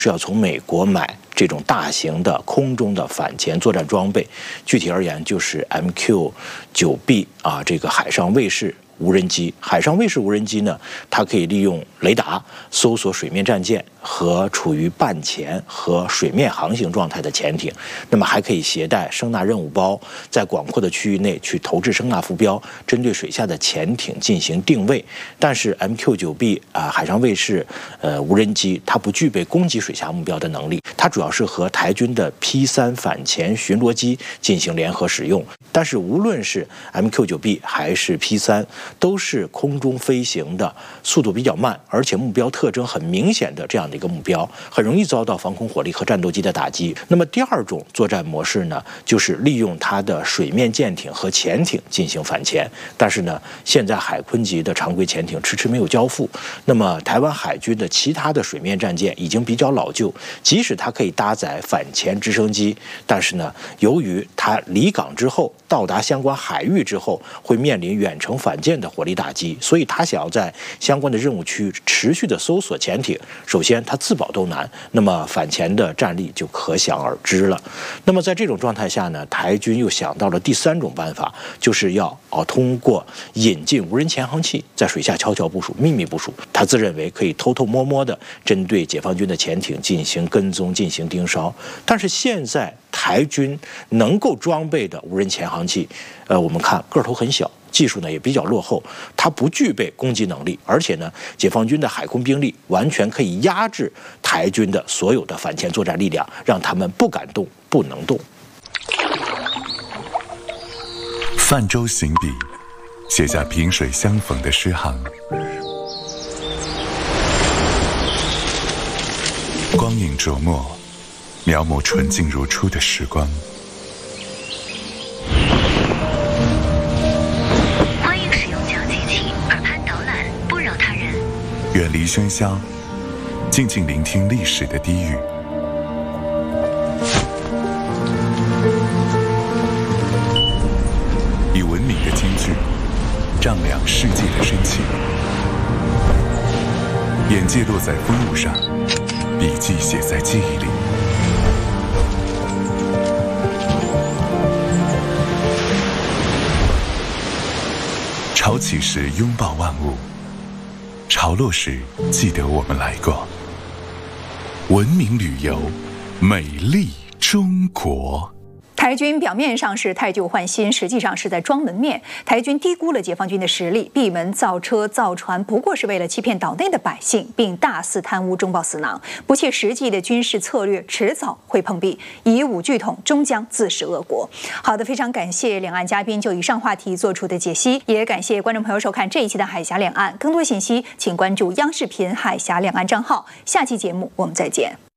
是要从美国买这种大型的空中的反潜作战装备，具体而言就是 MQ-9B 这个海上卫士无人机。海上卫士无人机呢，它可以利用雷达搜索水面战舰和处于半潜和水面航行状态的潜艇，那么还可以携带声纳任务包，在广阔的区域内去投掷声纳浮标，针对水下的潜艇进行定位。但是 MQ-9B 海上卫士无人机，它不具备攻击水下目标的能力，它主要是和台军的 P3 反潜巡逻机进行联合使用。但是无论是 MQ-9B 还是 P3，都是空中飞行的，速度比较慢，而且目标特征很明显的这样的一个目标，很容易遭到防空火力和战斗机的打击。那么第二种作战模式呢，就是利用它的水面舰艇和潜艇进行反潜。但是呢，现在海鲲级的常规潜艇迟迟没有交付。那么台湾海军的其他的水面战舰已经比较老旧，即使它可以搭载反潜直升机，但是呢，由于它离港之后到达相关海域之后，会面临远程反舰的火力打击，所以他想要在相关的任务区持续的搜索潜艇，首先他自保都难，那么反潜的战力就可想而知了。那么在这种状态下呢，台军又想到了第三种办法，就是要通过引进无人潜航器，在水下悄悄部署、秘密部署。他自认为可以偷偷摸摸的针对解放军的潜艇进行跟踪、进行盯梢。但是现在台军能够装备的无人潜航器，我们看个头很小，技术呢也比较落后，它不具备攻击能力，而且呢，解放军的海空兵力完全可以压制台军的所有的反潜作战力量，让他们不敢动、不能动。 泛舟行笔，写下萍水相逢的诗行。光影琢磨，描摹纯净如初的时光。 欢迎使用讲解器，耳畔导览，不扰他人。 远离喧嚣，静静聆听历史的低语。以文明的金句丈量世界的深情。眼界落在风物上，笔记写在记忆里。潮起时拥抱万物，潮落时记得我们来过。文明旅游，美丽中国。 台军表面上是汰旧换新，实际上是在装门面。台军低估了解放军的实力，闭门造车造船，不过是为了欺骗岛内的百姓，并大肆贪污中饱私囊。不切实际的军事策略，迟早会碰壁。以武拒统，终将自食恶果。好的，非常感谢两岸嘉宾就以上话题做出的解析，也感谢观众朋友收看这一期的海峡两岸。更多信息，请关注央视频海峡两岸账号。下期节目我们再见。